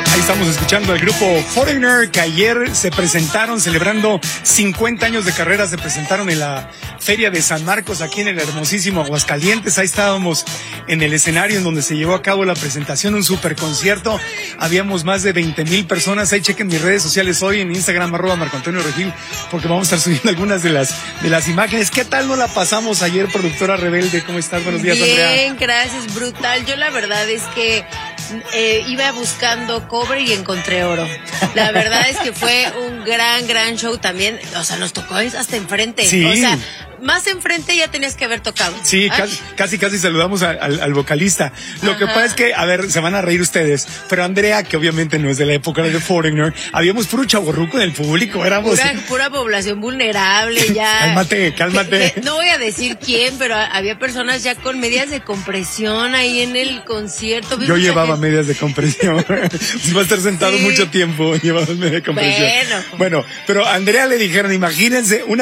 Ahí estamos escuchando al grupo Foreigner, que ayer se presentaron celebrando 50 años de carrera, se presentaron en la Feria de San Marcos, aquí en el hermosísimo Aguascalientes. Ahí estábamos en el escenario en donde se llevó a cabo la presentación, un super concierto. Habíamos más de 20,000 personas. Ahí chequen mis redes sociales hoy en Instagram, @MarcoAntonioRegil, porque vamos a estar subiendo algunas de las imágenes. ¿Qué tal nos la pasamos ayer, productora rebelde? ¿Cómo estás? Buenos días, Andrea. Bien, gracias, brutal. Yo la verdad es que iba buscando cobre y encontré oro. La verdad es que fue un gran show también. O sea, nos tocó hasta enfrente. Sí. O sea, más enfrente ya tenías que haber tocado. Sí, casi saludamos al vocalista. Lo que pasa es que, a ver, se van a reír ustedes, pero Andrea, que obviamente no es de la época de Foreigner, habíamos puro chavorruco en el público, éramos... Pura población vulnerable ya. Cálmate. No voy a decir quién, pero había personas ya con medias de compresión ahí en el concierto. Yo llevaba medias de compresión. Iba a estar sentado mucho tiempo, llevaba medias de compresión. Bueno, pero a Andrea le dijeron, imagínense, una